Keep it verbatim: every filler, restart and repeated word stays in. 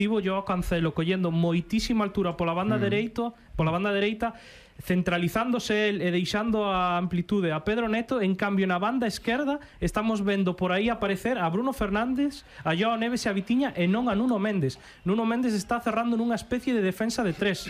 Tivo Joao Cancelo collendo moitísima altura pola banda mm. dereito, pola banda dereita, centralizándose el e deixando a amplitude a Pedro Neto. En cambio, na banda esquerda estamos vendo por aí aparecer a Bruno Fernández, a Joao Neves e a Vitinha, e non a Nuno Méndez. Nuno Méndez está cerrando nunha especie de defensa de tres.